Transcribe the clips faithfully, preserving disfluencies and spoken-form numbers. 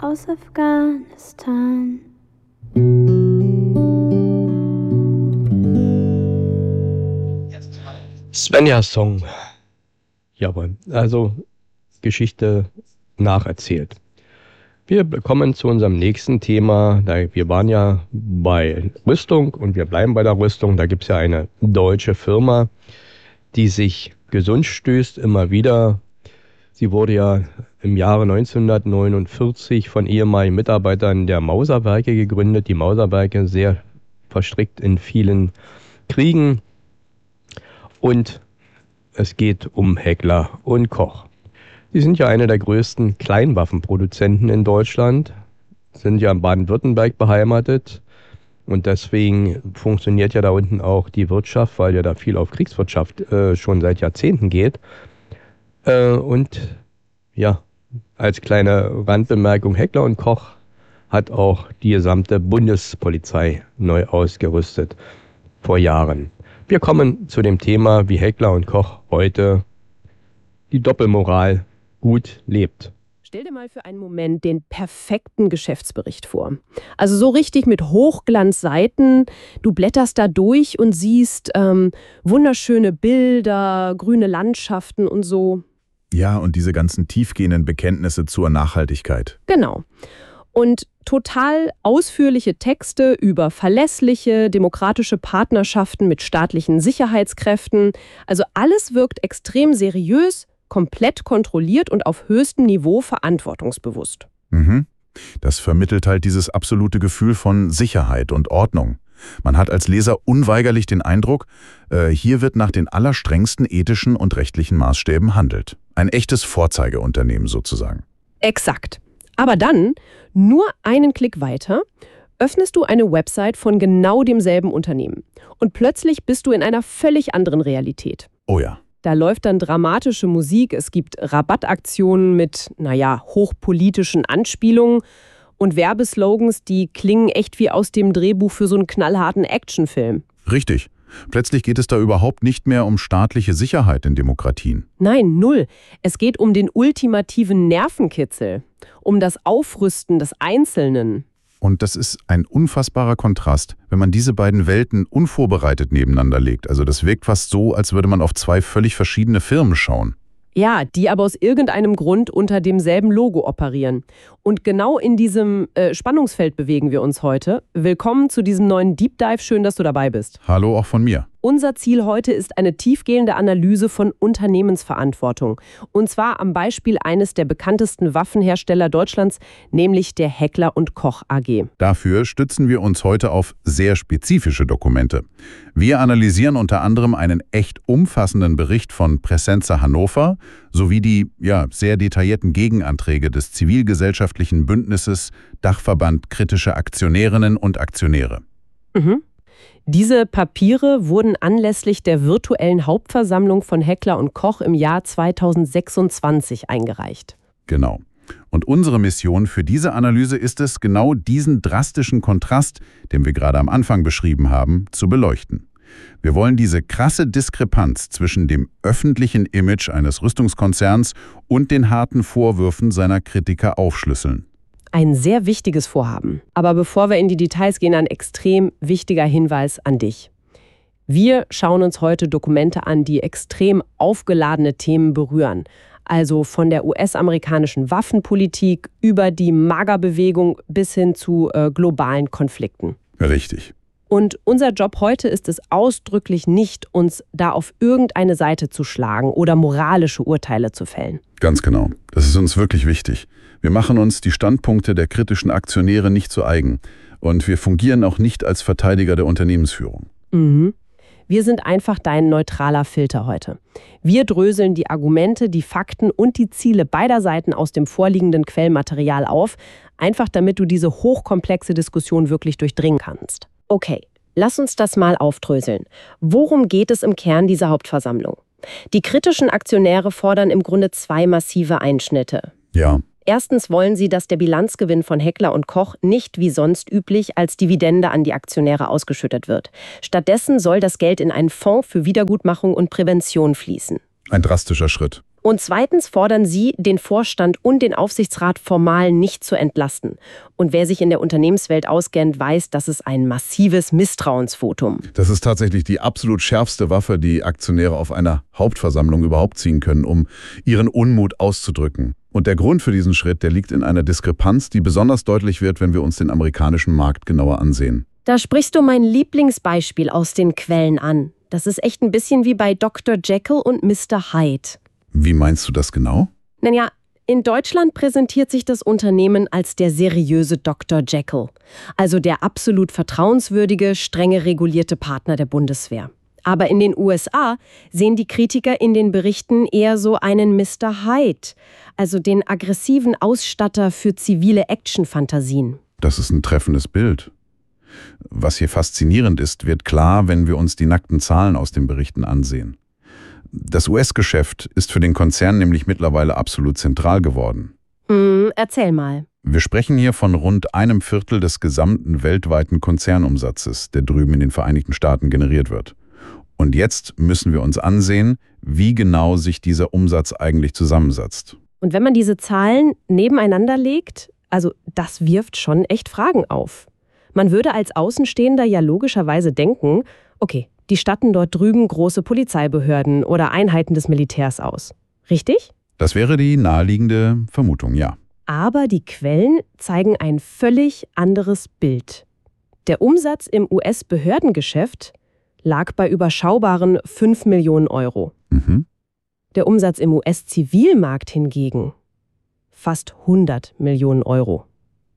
aus Afghanistan. Svenja-Song. Jawohl, also Geschichte nacherzählt. Wir kommen zu unserem nächsten Thema. Wir waren ja bei Rüstung und wir bleiben bei der Rüstung. Da gibt es ja eine deutsche Firma, die sich gesund stößt immer wieder. Sie wurde ja im Jahre neunzehnhundertneunundvierzig von ehemaligen Mitarbeitern der Mauserwerke gegründet. Die Mauserwerke sehr verstrickt in vielen Kriegen. Und es geht um Heckler und Koch. Sie sind ja eine der größten Kleinwaffenproduzenten in Deutschland, sind ja in Baden-Württemberg beheimatet und deswegen funktioniert ja da unten auch die Wirtschaft, weil ja da viel auf Kriegswirtschaft äh, schon seit Jahrzehnten geht. Äh, und ja, als kleine Randbemerkung, Heckler und Koch hat auch die gesamte Bundespolizei neu ausgerüstet vor Jahren. Wir kommen zu dem Thema, wie Heckler und Koch heute die Doppelmoral gut lebt. Stell dir mal für einen Moment den perfekten Geschäftsbericht vor. Also so richtig mit Hochglanzseiten. Du blätterst da durch und siehst ähm, wunderschöne Bilder, grüne Landschaften und so. Ja, und diese ganzen tiefgehenden Bekenntnisse zur Nachhaltigkeit. Genau. Und total ausführliche Texte über verlässliche, demokratische Partnerschaften mit staatlichen Sicherheitskräften. Also alles wirkt extrem seriös, komplett kontrolliert und auf höchstem Niveau verantwortungsbewusst. Mhm. Das vermittelt halt dieses absolute Gefühl von Sicherheit und Ordnung. Man hat als Leser unweigerlich den Eindruck, äh, hier wird nach den allerstrengsten ethischen und rechtlichen Maßstäben handelt. Ein echtes Vorzeigeunternehmen sozusagen. Exakt. Aber dann, nur einen Klick weiter, öffnest du eine Website von genau demselben Unternehmen. Und plötzlich bist du in einer völlig anderen Realität. Oh ja. Da läuft dann dramatische Musik, es gibt Rabattaktionen mit, naja, hochpolitischen Anspielungen und Werbeslogans, die klingen echt wie aus dem Drehbuch für so einen knallharten Actionfilm. Richtig. Plötzlich geht es da überhaupt nicht mehr um staatliche Sicherheit in Demokratien. Nein, null. Es geht um den ultimativen Nervenkitzel, um das Aufrüsten des Einzelnen. Und das ist ein unfassbarer Kontrast, wenn man diese beiden Welten unvorbereitet nebeneinander legt. Also das wirkt fast so, als würde man auf zwei völlig verschiedene Firmen schauen. Ja, die aber aus irgendeinem Grund unter demselben Logo operieren. Und genau in diesem äh, Spannungsfeld bewegen wir uns heute. Willkommen zu diesem neuen Deep Dive. Schön, dass du dabei bist. Hallo auch von mir. Unser Ziel heute ist eine tiefgehende Analyse von Unternehmensverantwortung. Und zwar am Beispiel eines der bekanntesten Waffenhersteller Deutschlands, nämlich der Heckler und Koch A G. Dafür stützen wir uns heute auf sehr spezifische Dokumente. Wir analysieren unter anderem einen echt umfassenden Bericht von Presenza Hannover sowie die ja, sehr detaillierten Gegenanträge des zivilgesellschaftlichen Bündnisses Dachverband Kritische Aktionärinnen und Aktionäre. Mhm. Diese Papiere wurden anlässlich der virtuellen Hauptversammlung von Heckler und Koch im Jahr zweitausendsechsundzwanzig eingereicht. Genau. Und unsere Mission für diese Analyse ist es, genau diesen drastischen Kontrast, den wir gerade am Anfang beschrieben haben, zu beleuchten. Wir wollen diese krasse Diskrepanz zwischen dem öffentlichen Image eines Rüstungskonzerns und den harten Vorwürfen seiner Kritiker aufschlüsseln. Ein sehr wichtiges Vorhaben. Aber bevor wir in die Details gehen, ein extrem wichtiger Hinweis an dich. Wir schauen uns heute Dokumente an, die extrem aufgeladene Themen berühren. Also von der U S-amerikanischen Waffenpolitik über die MAGA-Bewegung bis hin zu äh, globalen Konflikten. Richtig. Und unser Job heute ist es ausdrücklich nicht, uns da auf irgendeine Seite zu schlagen oder moralische Urteile zu fällen. Ganz genau. Das ist uns wirklich wichtig. Wir machen uns die Standpunkte der kritischen Aktionäre nicht zu eigen. Und wir fungieren auch nicht als Verteidiger der Unternehmensführung. Mhm. Wir sind einfach dein neutraler Filter heute. Wir dröseln die Argumente, die Fakten und die Ziele beider Seiten aus dem vorliegenden Quellmaterial auf, einfach damit du diese hochkomplexe Diskussion wirklich durchdringen kannst. Okay, lass uns das mal aufdröseln. Worum geht es im Kern dieser Hauptversammlung? Die kritischen Aktionäre fordern im Grunde zwei massive Einschnitte. Ja. Erstens wollen sie, dass der Bilanzgewinn von Heckler und Koch nicht wie sonst üblich als Dividende an die Aktionäre ausgeschüttet wird. Stattdessen soll das Geld in einen Fonds für Wiedergutmachung und Prävention fließen. Ein drastischer Schritt. Und zweitens fordern sie, den Vorstand und den Aufsichtsrat formal nicht zu entlasten. Und wer sich in der Unternehmenswelt auskennt, weiß, das ist ein massives Misstrauensvotum. Das ist tatsächlich die absolut schärfste Waffe, die Aktionäre auf einer Hauptversammlung überhaupt ziehen können, um ihren Unmut auszudrücken. Und der Grund für diesen Schritt, der liegt in einer Diskrepanz, die besonders deutlich wird, wenn wir uns den amerikanischen Markt genauer ansehen. Da sprichst du mein Lieblingsbeispiel aus den Quellen an. Das ist echt ein bisschen wie bei Doktor Jekyll und Mister Hyde. Wie meinst du das genau? Naja, in Deutschland präsentiert sich das Unternehmen als der seriöse Doktor Jekyll, also der absolut vertrauenswürdige, strenge regulierte Partner der Bundeswehr. Aber in den U S A sehen die Kritiker in den Berichten eher so einen Mister Hyde, also den aggressiven Ausstatter für zivile Action-Fantasien. Das ist ein treffendes Bild. Was hier faszinierend ist, wird klar, wenn wir uns die nackten Zahlen aus den Berichten ansehen. Das U S-Geschäft ist für den Konzern nämlich mittlerweile absolut zentral geworden. Hm, erzähl mal. Wir sprechen hier von rund einem Viertel des gesamten weltweiten Konzernumsatzes, der drüben in den Vereinigten Staaten generiert wird. Und jetzt müssen wir uns ansehen, wie genau sich dieser Umsatz eigentlich zusammensetzt. Und wenn man diese Zahlen nebeneinander legt, also das wirft schon echt Fragen auf. Man würde als Außenstehender ja logischerweise denken, okay, die statten dort drüben große Polizeibehörden oder Einheiten des Militärs aus. Richtig? Das wäre die naheliegende Vermutung, ja. Aber die Quellen zeigen ein völlig anderes Bild. Der Umsatz im U S-Behördengeschäft lag bei überschaubaren fünf Millionen Euro. Mhm. Der Umsatz im U S-Zivilmarkt hingegen fast hundert Millionen Euro.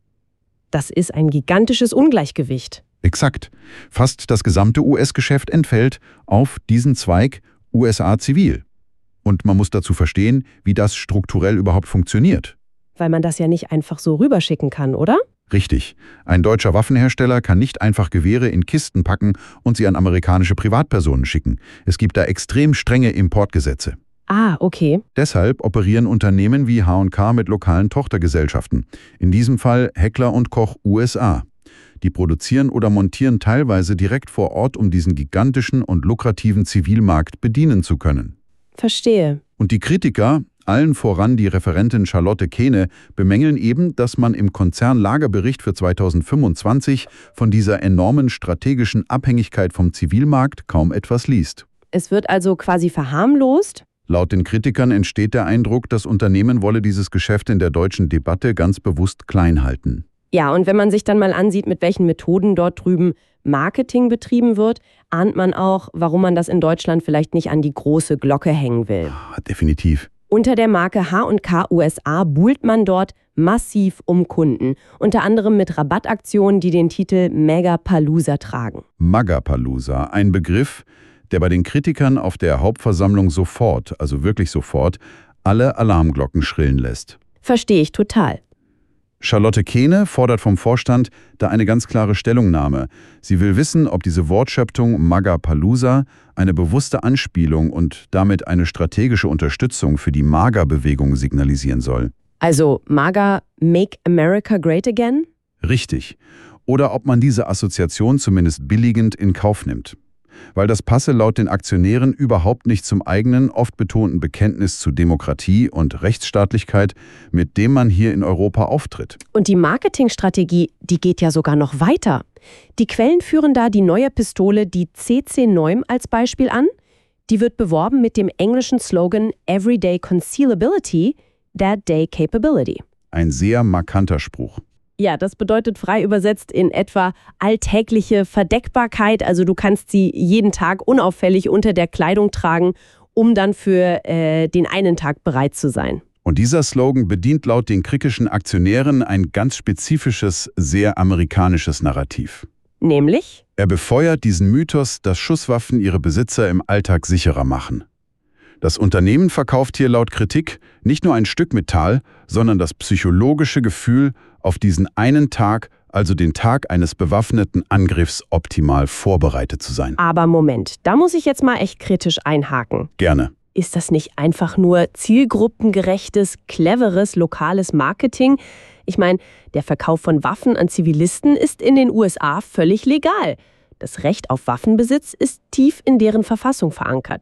Das ist ein gigantisches Ungleichgewicht. Exakt. Fast das gesamte U S-Geschäft entfällt auf diesen Zweig U S A Zivil. Und man muss dazu verstehen, wie das strukturell überhaupt funktioniert. Weil man das ja nicht einfach so rüberschicken kann, oder? Richtig. Ein deutscher Waffenhersteller kann nicht einfach Gewehre in Kisten packen und sie an amerikanische Privatpersonen schicken. Es gibt da extrem strenge Importgesetze. Ah, okay. Deshalb operieren Unternehmen wie H und K mit lokalen Tochtergesellschaften. In diesem Fall Heckler und Koch U S A. Die produzieren oder montieren teilweise direkt vor Ort, um diesen gigantischen und lukrativen Zivilmarkt bedienen zu können. Verstehe. Und die Kritiker, allen voran die Referentin Charlotte Kehne, bemängeln eben, dass man im Konzernlagerbericht für zweitausendfünfundzwanzig von dieser enormen strategischen Abhängigkeit vom Zivilmarkt kaum etwas liest. Es wird also quasi verharmlost? Laut den Kritikern entsteht der Eindruck, das Unternehmen wolle dieses Geschäft in der deutschen Debatte ganz bewusst klein halten. Ja, und wenn man sich dann mal ansieht, mit welchen Methoden dort drüben Marketing betrieben wird, ahnt man auch, warum man das in Deutschland vielleicht nicht an die große Glocke hängen will. Ja, definitiv. Unter der Marke H und K U S A buhlt man dort massiv um Kunden. Unter anderem mit Rabattaktionen, die den Titel Megapalooza tragen. Magapalooza, ein Begriff, der bei den Kritikern auf der Hauptversammlung sofort, also wirklich sofort, alle Alarmglocken schrillen lässt. Verstehe ich total. Charlotte Kehne fordert vom Vorstand da eine ganz klare Stellungnahme. Sie will wissen, ob diese Wortschöpfung Magapalooza eine bewusste Anspielung und damit eine strategische Unterstützung für die MAGA-Bewegung signalisieren soll. Also MAGA, Make America Great Again? Richtig. Oder ob man diese Assoziation zumindest billigend in Kauf nimmt. Weil das passe laut den Aktionären überhaupt nicht zum eigenen, oft betonten Bekenntnis zu Demokratie und Rechtsstaatlichkeit, mit dem man hier in Europa auftritt. Und die Marketingstrategie, die geht ja sogar noch weiter. Die Quellen führen da die neue Pistole, die C C neun, als Beispiel an. Die wird beworben mit dem englischen Slogan Everyday Concealability, That Day Capability. Ein sehr markanter Spruch. Ja, das bedeutet frei übersetzt in etwa alltägliche Verdeckbarkeit. Also du kannst sie jeden Tag unauffällig unter der Kleidung tragen, um dann für äh, den einen Tag bereit zu sein. Und dieser Slogan bedient laut den kritischen Aktionären ein ganz spezifisches, sehr amerikanisches Narrativ. Nämlich? Er befeuert diesen Mythos, dass Schusswaffen ihre Besitzer im Alltag sicherer machen. Das Unternehmen verkauft hier laut Kritik nicht nur ein Stück Metall, sondern das psychologische Gefühl, auf diesen einen Tag, also den Tag eines bewaffneten Angriffs, optimal vorbereitet zu sein. Aber Moment, da muss ich jetzt mal echt kritisch einhaken. Gerne. Ist das nicht einfach nur zielgruppengerechtes, cleveres, lokales Marketing? Ich meine, der Verkauf von Waffen an Zivilisten ist in den U S A völlig legal. Das Recht auf Waffenbesitz ist tief in deren Verfassung verankert.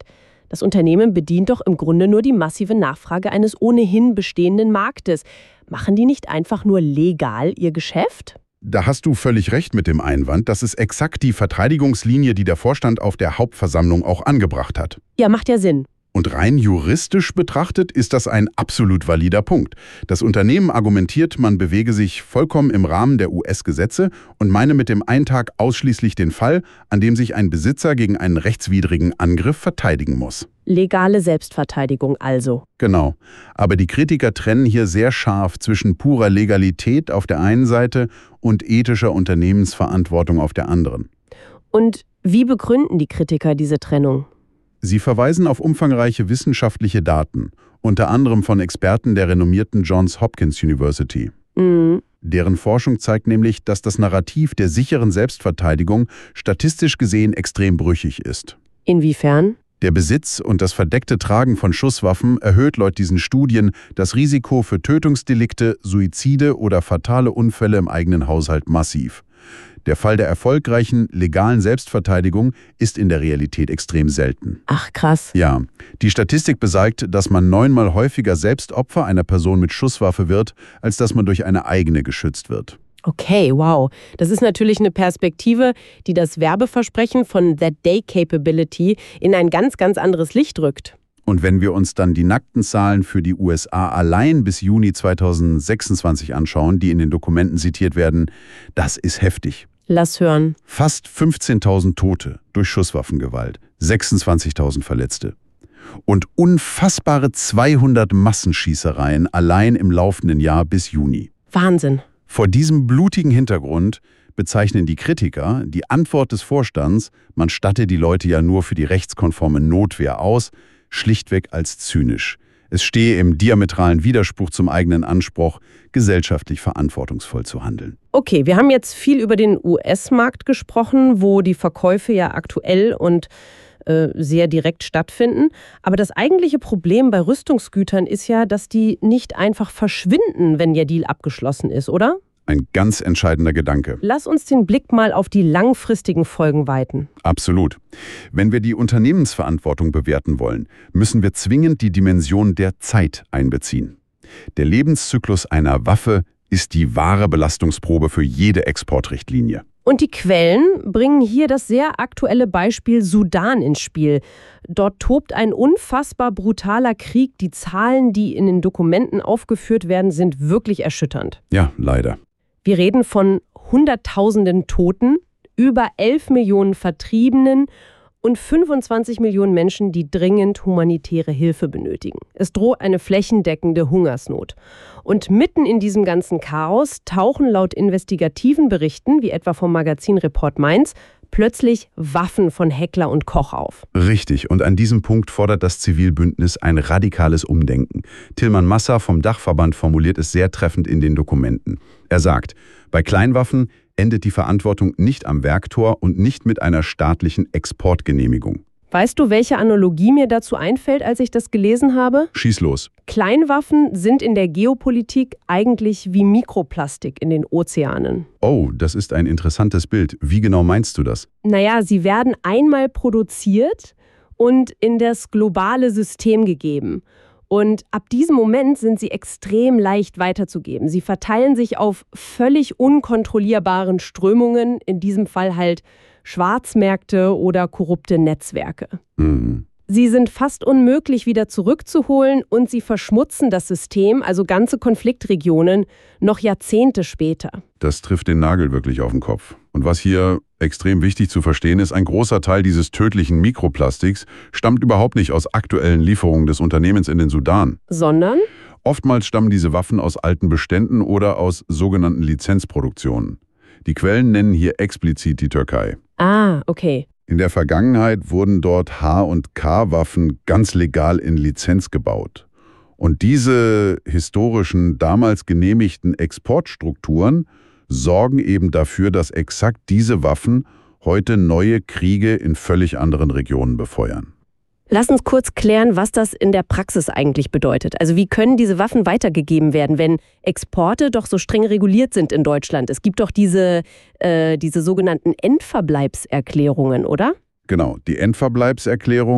Das Unternehmen bedient doch im Grunde nur die massive Nachfrage eines ohnehin bestehenden Marktes. Machen die nicht einfach nur legal ihr Geschäft? Da hast du völlig recht mit dem Einwand. Das ist exakt die Verteidigungslinie, die der Vorstand auf der Hauptversammlung auch angebracht hat. Ja, macht ja Sinn. Und rein juristisch betrachtet ist das ein absolut valider Punkt. Das Unternehmen argumentiert, man bewege sich vollkommen im Rahmen der U S-Gesetze und meine mit dem Eintag ausschließlich den Fall, an dem sich ein Besitzer gegen einen rechtswidrigen Angriff verteidigen muss. Legale Selbstverteidigung also. Genau. Aber die Kritiker trennen hier sehr scharf zwischen purer Legalität auf der einen Seite und ethischer Unternehmensverantwortung auf der anderen. Und wie begründen die Kritiker diese Trennung? Sie verweisen auf umfangreiche wissenschaftliche Daten, unter anderem von Experten der renommierten Johns Hopkins University. Mhm. Deren Forschung zeigt nämlich, dass das Narrativ der sicheren Selbstverteidigung statistisch gesehen extrem brüchig ist. Inwiefern? Der Besitz und das verdeckte Tragen von Schusswaffen erhöht laut diesen Studien das Risiko für Tötungsdelikte, Suizide oder fatale Unfälle im eigenen Haushalt massiv. Der Fall der erfolgreichen, legalen Selbstverteidigung ist in der Realität extrem selten. Ach, krass. Ja, die Statistik besagt, dass man neunmal häufiger selbst Opfer einer Person mit Schusswaffe wird, als dass man durch eine eigene geschützt wird. Okay, wow. Das ist natürlich eine Perspektive, die das Werbeversprechen von That Day Capability in ein ganz, ganz anderes Licht rückt. Und wenn wir uns dann die nackten Zahlen für die U S A allein bis Juni zweitausendsechsundzwanzig anschauen, die in den Dokumenten zitiert werden, das ist heftig. Lass hören. Fast fünfzehntausend Tote durch Schusswaffengewalt, sechsundzwanzigtausend Verletzte. Und unfassbare zweihundert Massenschießereien allein im laufenden Jahr bis Juni. Wahnsinn. Vor diesem blutigen Hintergrund bezeichnen die Kritiker die Antwort des Vorstands, man statte die Leute ja nur für die rechtskonforme Notwehr aus, schlichtweg als zynisch. Es stehe im diametralen Widerspruch zum eigenen Anspruch, gesellschaftlich verantwortungsvoll zu handeln. Okay, wir haben jetzt viel über den U S-Markt gesprochen, wo die Verkäufe ja aktuell und äh, sehr direkt stattfinden. Aber das eigentliche Problem bei Rüstungsgütern ist ja, dass die nicht einfach verschwinden, wenn der Deal abgeschlossen ist, oder? Ein ganz entscheidender Gedanke. Lass uns den Blick mal auf die langfristigen Folgen weiten. Absolut. Wenn wir die Unternehmensverantwortung bewerten wollen, müssen wir zwingend die Dimension der Zeit einbeziehen. Der Lebenszyklus einer Waffe ist die wahre Belastungsprobe für jede Exportrichtlinie. Und die Quellen bringen hier das sehr aktuelle Beispiel Sudan ins Spiel. Dort tobt ein unfassbar brutaler Krieg. Die Zahlen, die in den Dokumenten aufgeführt werden, sind wirklich erschütternd. Ja, leider. Wir reden von Hunderttausenden Toten, über elf Millionen Vertriebenen und fünfundzwanzig Millionen Menschen, die dringend humanitäre Hilfe benötigen. Es droht eine flächendeckende Hungersnot. Und mitten in diesem ganzen Chaos tauchen laut investigativen Berichten, wie etwa vom Magazin Report Mainz, plötzlich Waffen von Heckler und Koch auf. Richtig, und an diesem Punkt fordert das Zivilbündnis ein radikales Umdenken. Tilman Massa vom Dachverband formuliert es sehr treffend in den Dokumenten. Er sagt, bei Kleinwaffen endet die Verantwortung nicht am Werktor und nicht mit einer staatlichen Exportgenehmigung. Weißt du, welche Analogie mir dazu einfällt, als ich das gelesen habe? Schieß los. Kleinwaffen sind in der Geopolitik eigentlich wie Mikroplastik in den Ozeanen. Oh, das ist ein interessantes Bild. Wie genau meinst du das? Naja, sie werden einmal produziert und in das globale System gegeben. Und ab diesem Moment sind sie extrem leicht weiterzugeben. Sie verteilen sich auf völlig unkontrollierbaren Strömungen, in diesem Fall halt Schwarzmärkte oder korrupte Netzwerke. Mhm. Sie sind fast unmöglich wieder zurückzuholen und sie verschmutzen das System, also ganze Konfliktregionen, noch Jahrzehnte später. Das trifft den Nagel wirklich auf den Kopf. Und was hier extrem wichtig zu verstehen ist, ein großer Teil dieses tödlichen Mikroplastiks stammt überhaupt nicht aus aktuellen Lieferungen des Unternehmens in den Sudan. Sondern? Oftmals stammen diese Waffen aus alten Beständen oder aus sogenannten Lizenzproduktionen. Die Quellen nennen hier explizit die Türkei. Ah, okay. In der Vergangenheit wurden dort H- und K-Waffen ganz legal in Lizenz gebaut. Und diese historischen, damals genehmigten Exportstrukturen sorgen eben dafür, dass exakt diese Waffen heute neue Kriege in völlig anderen Regionen befeuern. Lass uns kurz klären, was das in der Praxis eigentlich bedeutet. Also wie können diese Waffen weitergegeben werden, wenn Exporte doch so streng reguliert sind in Deutschland? Es gibt doch diese, äh, diese sogenannten Endverbleibserklärungen, oder? Genau, die Endverbleibserklärung,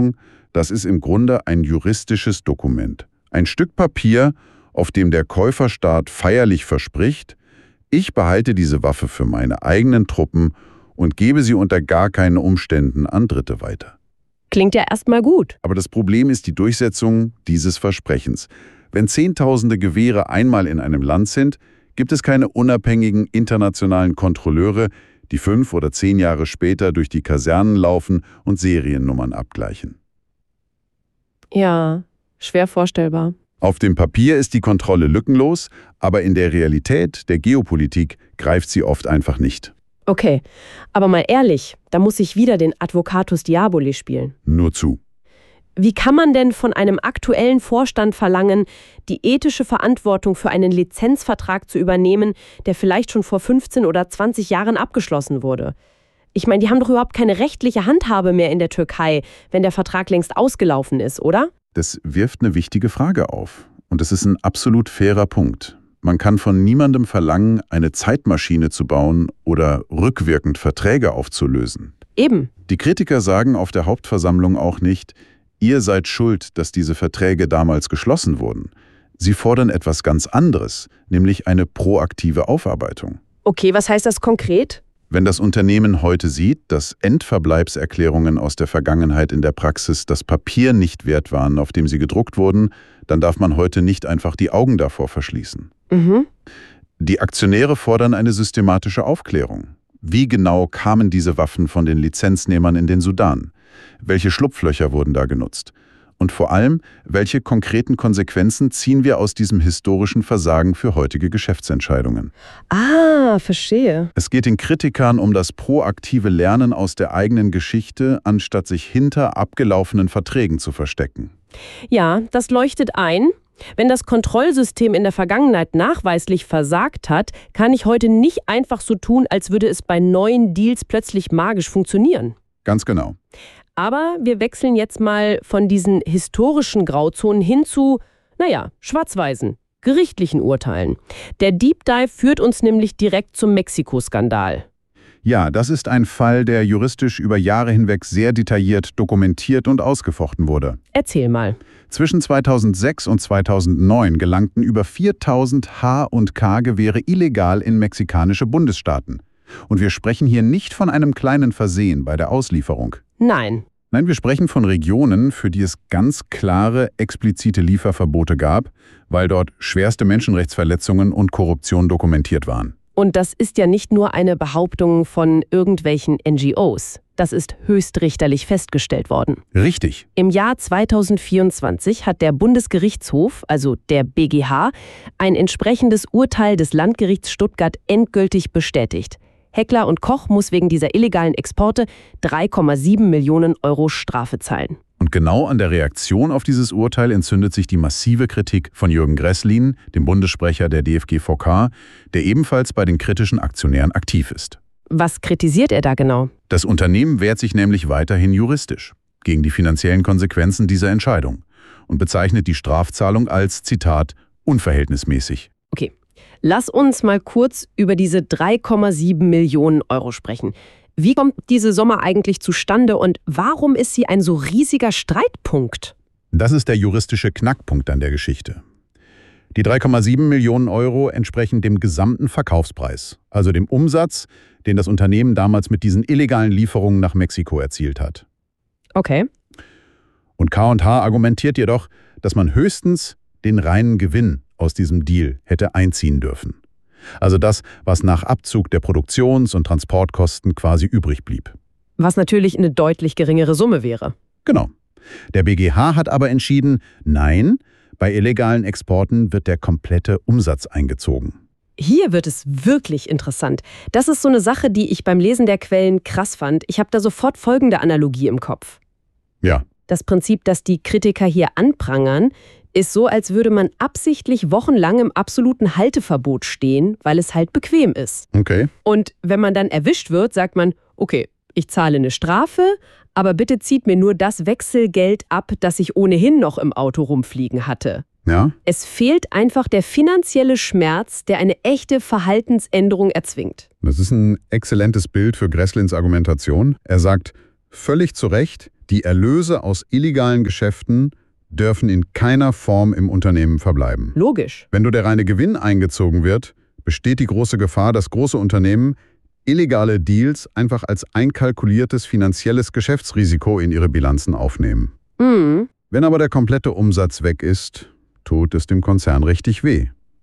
Das ist im Grunde ein juristisches Dokument. Ein Stück Papier, auf dem der Käuferstaat feierlich verspricht, ich behalte diese Waffe für meine eigenen Truppen und gebe sie unter gar keinen Umständen an Dritte weiter. Klingt ja erstmal gut. Aber das Problem ist die Durchsetzung dieses Versprechens. Wenn Zehntausende Gewehre einmal in einem Land sind, gibt es keine unabhängigen internationalen Kontrolleure, die fünf oder zehn Jahre später durch die Kasernen laufen und Seriennummern abgleichen. Ja, schwer vorstellbar. Auf dem Papier ist die Kontrolle lückenlos, aber in der Realität der Geopolitik greift sie oft einfach nicht. Okay, aber mal ehrlich, da muss ich wieder den Advocatus Diaboli spielen. Nur zu. Wie kann man denn von einem aktuellen Vorstand verlangen, die ethische Verantwortung für einen Lizenzvertrag zu übernehmen, der vielleicht schon vor fünfzehn oder zwanzig Jahren abgeschlossen wurde? Ich meine, die haben doch überhaupt keine rechtliche Handhabe mehr in der Türkei, wenn der Vertrag längst ausgelaufen ist, oder? Das wirft eine wichtige Frage auf. Und es ist ein absolut fairer Punkt. Man kann von niemandem verlangen, eine Zeitmaschine zu bauen oder rückwirkend Verträge aufzulösen. Eben. Die Kritiker sagen auf der Hauptversammlung auch nicht, ihr seid schuld, dass diese Verträge damals geschlossen wurden. Sie fordern etwas ganz anderes, nämlich eine proaktive Aufarbeitung. Okay, was heißt das konkret? Wenn das Unternehmen heute sieht, dass Endverbleibserklärungen aus der Vergangenheit in der Praxis das Papier nicht wert waren, auf dem sie gedruckt wurden, dann darf man heute nicht einfach die Augen davor verschließen. Mhm. Die Aktionäre fordern eine systematische Aufklärung. Wie genau kamen diese Waffen von den Lizenznehmern in den Sudan? Welche Schlupflöcher wurden da genutzt? Und vor allem, welche konkreten Konsequenzen ziehen wir aus diesem historischen Versagen für heutige Geschäftsentscheidungen? Ah, verstehe. Es geht den Kritikern um das proaktive Lernen aus der eigenen Geschichte, anstatt sich hinter abgelaufenen Verträgen zu verstecken. Ja, das leuchtet ein. Wenn das Kontrollsystem in der Vergangenheit nachweislich versagt hat, kann ich heute nicht einfach so tun, als würde es bei neuen Deals plötzlich magisch funktionieren. Ganz genau. Aber wir wechseln jetzt mal von diesen historischen Grauzonen hin zu, naja, schwarz-weißen, gerichtlichen Urteilen. Der Deep Dive führt uns nämlich direkt zum Mexiko-Skandal. Ja, das ist ein Fall, der juristisch über Jahre hinweg sehr detailliert dokumentiert und ausgefochten wurde. Erzähl mal. Zwischen zweitausendsechs und zweitausendneun gelangten über viertausend H- und K-Gewehre illegal in mexikanische Bundesstaaten. Und wir sprechen hier nicht von einem kleinen Versehen bei der Auslieferung. Nein. Nein, wir sprechen von Regionen, für die es ganz klare, explizite Lieferverbote gab, weil dort schwerste Menschenrechtsverletzungen und Korruption dokumentiert waren. Und das ist ja nicht nur eine Behauptung von irgendwelchen N G Os. Das ist höchstrichterlich festgestellt worden. Richtig. Im Jahr zweitausendvierundzwanzig hat der Bundesgerichtshof, also der B G H, ein entsprechendes Urteil des Landgerichts Stuttgart endgültig bestätigt. Heckler und Koch muss wegen dieser illegalen Exporte drei Komma sieben Millionen Euro Strafe zahlen. Und genau an der Reaktion auf dieses Urteil entzündet sich die massive Kritik von Jürgen Gresslin, dem Bundessprecher der D F G V K, der ebenfalls bei den kritischen Aktionären aktiv ist. Was kritisiert er da genau? Das Unternehmen wehrt sich nämlich weiterhin juristisch gegen die finanziellen Konsequenzen dieser Entscheidung und bezeichnet die Strafzahlung als, Zitat, unverhältnismäßig. Okay, lass uns mal kurz über diese drei Komma sieben Millionen Euro sprechen. Wie kommt diese Summe eigentlich zustande und warum ist sie ein so riesiger Streitpunkt? Das ist der juristische Knackpunkt an der Geschichte. Die drei Komma sieben Millionen Euro entsprechen dem gesamten Verkaufspreis, also dem Umsatz, den das Unternehmen damals mit diesen illegalen Lieferungen nach Mexiko erzielt hat. Okay. Und K und H argumentiert jedoch, dass man höchstens den reinen Gewinn aus diesem Deal hätte einziehen dürfen. Also das, was nach Abzug der Produktions- und Transportkosten quasi übrig blieb. Was natürlich eine deutlich geringere Summe wäre. Genau. Der B G H hat aber entschieden, nein, bei illegalen Exporten wird der komplette Umsatz eingezogen. Hier wird es wirklich interessant. Das ist so eine Sache, die ich beim Lesen der Quellen krass fand. Ich habe da sofort folgende Analogie im Kopf. Ja. Das Prinzip, das die Kritiker hier anprangern, ist so, als würde man absichtlich wochenlang im absoluten Halteverbot stehen, weil es halt bequem ist. Okay. Und wenn man dann erwischt wird, sagt man, okay, ich zahle eine Strafe, aber bitte zieht mir nur das Wechselgeld ab, das ich ohnehin noch im Auto rumfliegen hatte. Ja. Es fehlt einfach der finanzielle Schmerz, der eine echte Verhaltensänderung erzwingt. Das ist ein exzellentes Bild für Gresslins Argumentation. Er sagt, völlig zu Recht, Die Erlöse aus illegalen Geschäften dürfen in keiner Form im Unternehmen verbleiben. Logisch. Wenn nur der reine Gewinn eingezogen wird, besteht die große Gefahr, dass große Unternehmen illegale Deals einfach als einkalkuliertes finanzielles Geschäftsrisiko in ihre Bilanzen aufnehmen. Mhm. Wenn aber der komplette Umsatz weg ist, tut es dem Konzern richtig weh.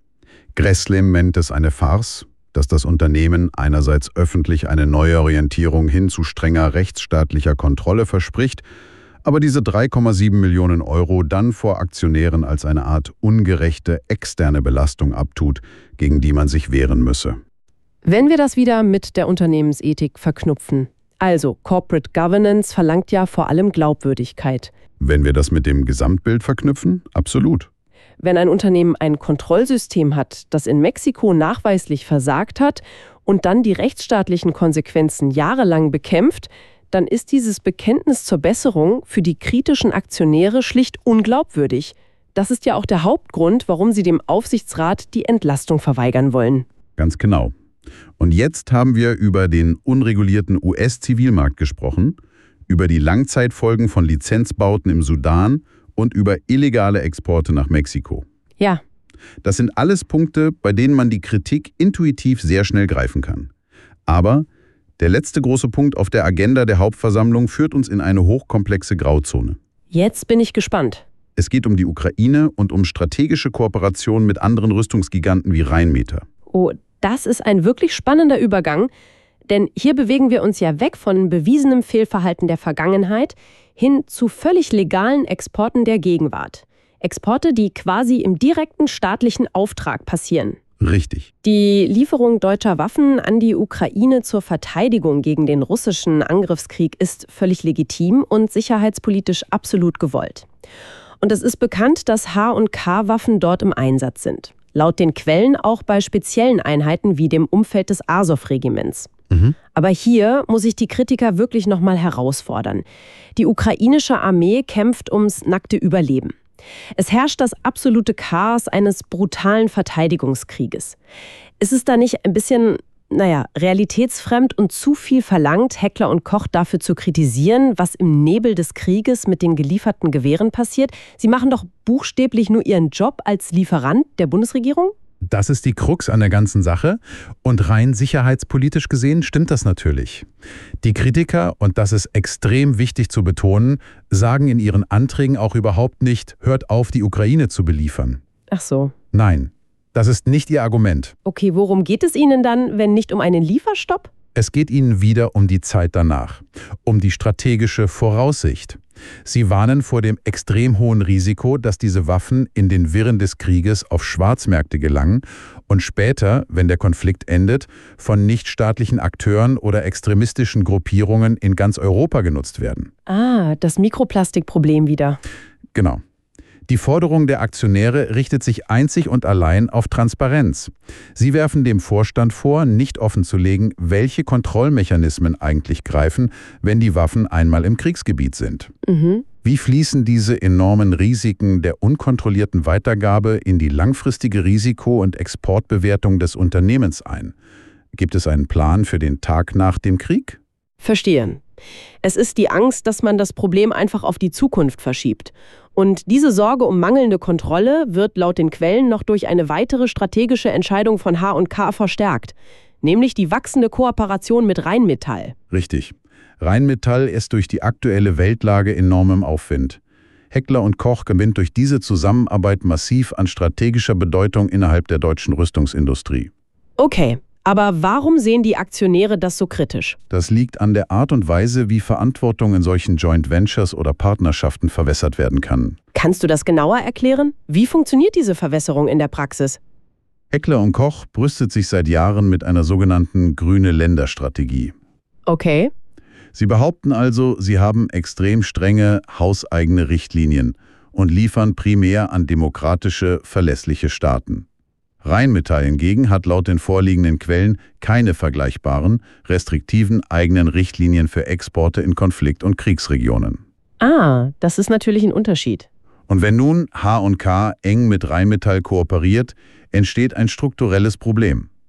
Gresslem nennt es eine Farce, dass das Unternehmen einerseits öffentlich eine Neuorientierung hin zu strenger rechtsstaatlicher Kontrolle verspricht, aber diese drei Komma sieben Millionen Euro dann vor Aktionären als eine Art ungerechte externe Belastung abtut, gegen die man sich wehren müsse. Wenn wir das wieder mit der Unternehmensethik verknüpfen. Also, Corporate Governance verlangt ja vor allem Glaubwürdigkeit. Wenn wir das mit dem Gesamtbild verknüpfen, absolut. Wenn ein Unternehmen ein Kontrollsystem hat, das in Mexiko nachweislich versagt hat und dann die rechtsstaatlichen Konsequenzen jahrelang bekämpft, dann ist dieses Bekenntnis zur Besserung für die kritischen Aktionäre schlicht unglaubwürdig. Das ist ja auch der Hauptgrund, warum sie dem Aufsichtsrat die Entlastung verweigern wollen. Ganz genau. Und jetzt haben wir über den unregulierten U S-Zivilmarkt gesprochen, über die Langzeitfolgen von Lizenzbauten im Sudan und über illegale Exporte nach Mexiko. Ja. Das sind alles Punkte, bei denen man die Kritik intuitiv sehr schnell greifen kann. Aber der letzte große Punkt auf der Agenda der Hauptversammlung führt uns in eine hochkomplexe Grauzone. Jetzt bin ich gespannt. Es geht um die Ukraine und um strategische Kooperation mit anderen Rüstungsgiganten wie Rheinmetall. Oh, das ist ein wirklich spannender Übergang, denn hier bewegen wir uns ja weg von bewiesenem Fehlverhalten der Vergangenheit hin zu völlig legalen Exporten der Gegenwart. Exporte, die quasi im direkten staatlichen Auftrag passieren. Richtig. Die Lieferung deutscher Waffen an die Ukraine zur Verteidigung gegen den russischen Angriffskrieg ist völlig legitim und sicherheitspolitisch absolut gewollt. Und es ist bekannt, dass H und K-Waffen dort im Einsatz sind. Laut den Quellen auch bei speziellen Einheiten wie dem Umfeld des Asow-Regiments. Mhm. Aber hier muss ich die Kritiker wirklich nochmal herausfordern. Die ukrainische Armee kämpft ums nackte Überleben. Es herrscht das absolute Chaos eines brutalen Verteidigungskrieges. Ist es da nicht ein bisschen, naja, realitätsfremd und zu viel verlangt, Heckler und Koch dafür zu kritisieren, was im Nebel des Krieges mit den gelieferten Gewehren passiert? Sie machen doch buchstäblich nur ihren Job als Lieferant der Bundesregierung? Das ist die Krux an der ganzen Sache und rein sicherheitspolitisch gesehen stimmt das natürlich. Die Kritiker, und das ist extrem wichtig zu betonen, sagen in ihren Anträgen auch überhaupt nicht, hört auf, die Ukraine zu beliefern. Ach so. Nein, das ist nicht ihr Argument. Okay, worum geht es Ihnen dann, wenn nicht um einen Lieferstopp? Es geht ihnen wieder um die Zeit danach, um die strategische Voraussicht. Sie warnen vor dem extrem hohen Risiko, dass diese Waffen in den Wirren des Krieges auf Schwarzmärkte gelangen und später, wenn der Konflikt endet, von nichtstaatlichen Akteuren oder extremistischen Gruppierungen in ganz Europa genutzt werden. Ah, das Mikroplastikproblem wieder. Genau. Die Forderung der Aktionäre richtet sich einzig und allein auf Transparenz. Sie werfen dem Vorstand vor, nicht offenzulegen, welche Kontrollmechanismen eigentlich greifen, wenn die Waffen einmal im Kriegsgebiet sind. Mhm. Wie fließen diese enormen Risiken der unkontrollierten Weitergabe in die langfristige Risiko- und Exportbewertung des Unternehmens ein? Gibt es einen Plan für den Tag nach dem Krieg? Verstehen. Es ist die Angst, dass man das Problem einfach auf die Zukunft verschiebt. Und diese Sorge um mangelnde Kontrolle wird laut den Quellen noch durch eine weitere strategische Entscheidung von H und K verstärkt, nämlich die wachsende Kooperation mit Rheinmetall. Richtig. Rheinmetall ist durch die aktuelle Weltlage enorm im Aufwind. Heckler und Koch gewinnt durch diese Zusammenarbeit massiv an strategischer Bedeutung innerhalb der deutschen Rüstungsindustrie. Okay. Aber warum sehen die Aktionäre das so kritisch? Das liegt an der Art und Weise, wie Verantwortung in solchen Joint Ventures oder Partnerschaften verwässert werden kann. Kannst du das genauer erklären? Wie funktioniert diese Verwässerung in der Praxis? Heckler und Koch brüstet sich seit Jahren mit einer sogenannten Grüne-Länder-Strategie. Okay. Sie behaupten also, sie haben extrem strenge hauseigene Richtlinien und liefern primär an demokratische, verlässliche Staaten. Rheinmetall hingegen hat laut den vorliegenden Quellen keine vergleichbaren, restriktiven eigenen Richtlinien für Exporte in Konflikt- und Kriegsregionen. Ah, das ist natürlich ein Unterschied. Und wenn nun H und K eng mit Rheinmetall kooperiert, entsteht ein strukturelles Problem.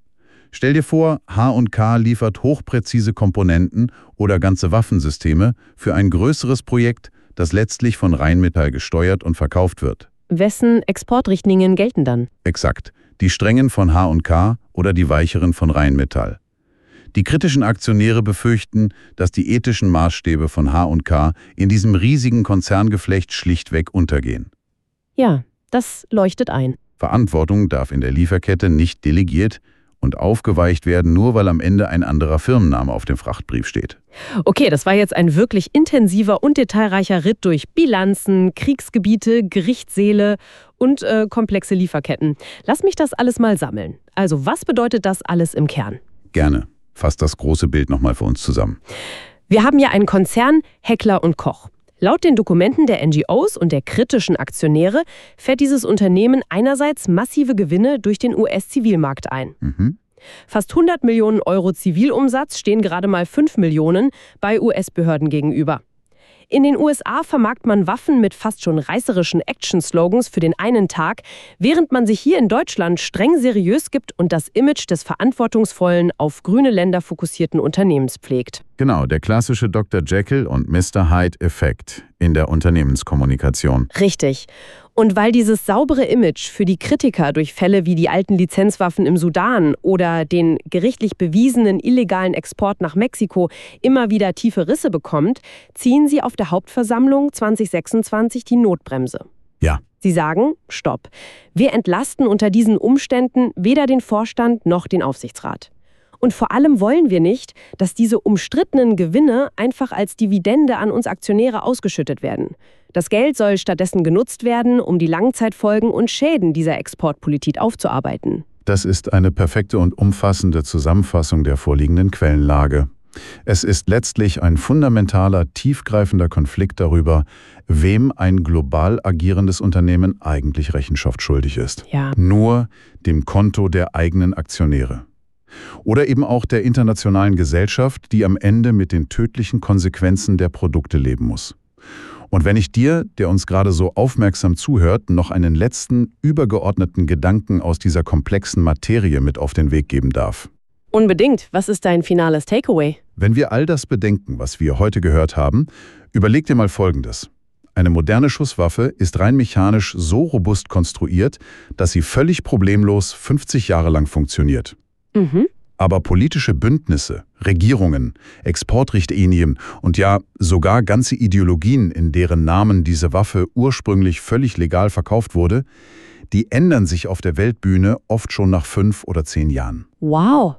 Stell dir vor, H und K liefert hochpräzise Komponenten oder ganze Waffensysteme für ein größeres Projekt, das letztlich von Rheinmetall gesteuert und verkauft wird. Wessen Exportrichtlinien gelten dann? Exakt. Die strengen von H und K oder die weicheren von Rheinmetall. Die kritischen Aktionäre befürchten, dass die ethischen Maßstäbe von H und K in diesem riesigen Konzerngeflecht schlichtweg untergehen. Ja, das leuchtet ein. Verantwortung darf in der Lieferkette nicht delegiert und aufgeweicht werden, nur weil am Ende ein anderer Firmenname auf dem Frachtbrief steht. Okay, das war jetzt ein wirklich intensiver und detailreicher Ritt durch Bilanzen, Kriegsgebiete, Gerichtssäle und äh, komplexe Lieferketten. Lass mich das alles mal sammeln. Also, was bedeutet das alles im Kern? Gerne. Fass das große Bild nochmal für uns zusammen. Wir haben ja einen Konzern, Heckler und Koch. Laut den Dokumenten der N G Os und der kritischen Aktionäre fährt dieses Unternehmen einerseits massive Gewinne durch den U S-Zivilmarkt ein. Mhm. Fast hundert Millionen Euro Zivilumsatz stehen gerade mal fünf Millionen bei U S-Behörden gegenüber. In den U S A vermarktet man Waffen mit fast schon reißerischen Action-Slogans für den einen Tag, während man sich hier in Deutschland streng seriös gibt und das Image des verantwortungsvollen, auf grüne Länder fokussierten Unternehmens pflegt. Genau, der klassische Doktor Jekyll und Mister Hyde-Effekt in der Unternehmenskommunikation. Richtig. Und weil dieses saubere Image für die Kritiker durch Fälle wie die alten Lizenzwaffen im Sudan oder den gerichtlich bewiesenen illegalen Export nach Mexiko immer wieder tiefe Risse bekommt, ziehen sie auf der Hauptversammlung zwanzig sechsundzwanzig die Notbremse. Ja. Sie sagen, stopp. Wir entlasten unter diesen Umständen weder den Vorstand noch den Aufsichtsrat. Und vor allem wollen wir nicht, dass diese umstrittenen Gewinne einfach als Dividende an uns Aktionäre ausgeschüttet werden. Das Geld soll stattdessen genutzt werden, um die Langzeitfolgen und Schäden dieser Exportpolitik aufzuarbeiten. Das ist eine perfekte und umfassende Zusammenfassung der vorliegenden Quellenlage. Es ist letztlich ein fundamentaler, tiefgreifender Konflikt darüber, wem ein global agierendes Unternehmen eigentlich Rechenschaft schuldig ist. Ja. Nur dem Konto der eigenen Aktionäre. Oder eben auch der internationalen Gesellschaft, die am Ende mit den tödlichen Konsequenzen der Produkte leben muss. Und wenn ich dir, der uns gerade so aufmerksam zuhört, noch einen letzten, übergeordneten Gedanken aus dieser komplexen Materie mit auf den Weg geben darf. Unbedingt. Was ist dein finales Takeaway? Wenn wir all das bedenken, was wir heute gehört haben, überleg dir mal Folgendes. Eine moderne Schusswaffe ist rein mechanisch so robust konstruiert, dass sie völlig problemlos fünfzig Jahre lang funktioniert. Mhm. Aber politische Bündnisse, Regierungen, Exportrichtlinien und ja sogar ganze Ideologien, in deren Namen diese Waffe ursprünglich völlig legal verkauft wurde, die ändern sich auf der Weltbühne oft schon nach fünf oder zehn Jahren. Wow.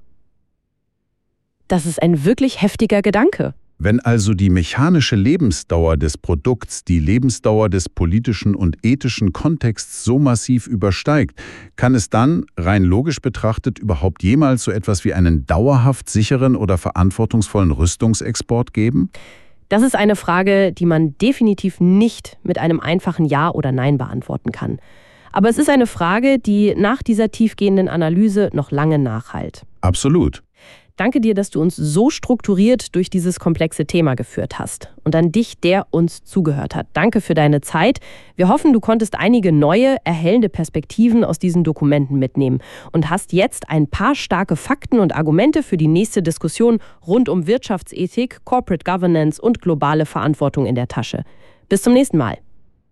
Das ist ein wirklich heftiger Gedanke. Wenn also die mechanische Lebensdauer des Produkts die Lebensdauer des politischen und ethischen Kontexts so massiv übersteigt, kann es dann, rein logisch betrachtet, überhaupt jemals so etwas wie einen dauerhaft sicheren oder verantwortungsvollen Rüstungsexport geben? Das ist eine Frage, die man definitiv nicht mit einem einfachen Ja oder Nein beantworten kann. Aber es ist eine Frage, die nach dieser tiefgehenden Analyse noch lange nachhallt. Absolut. Danke dir, dass du uns so strukturiert durch dieses komplexe Thema geführt hast. Und an dich, der uns zugehört hat. Danke für deine Zeit. Wir hoffen, du konntest einige neue, erhellende Perspektiven aus diesen Dokumenten mitnehmen und hast jetzt ein paar starke Fakten und Argumente für die nächste Diskussion rund um Wirtschaftsethik, Corporate Governance und globale Verantwortung in der Tasche. Bis zum nächsten Mal.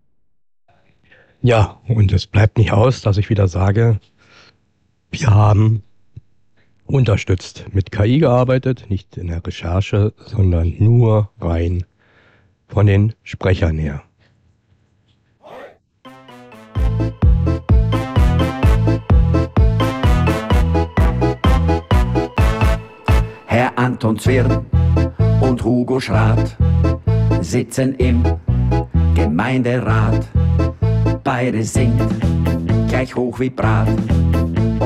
Ja, und es bleibt nicht aus, dass ich wieder sage, wir haben unterstützt mit K I gearbeitet, nicht in der Recherche, sondern nur rein von den Sprechern her. Herr Anton Zwirn und Hugo Schrath sitzen im Gemeinderat. Beide sind gleich hoch wie Brat.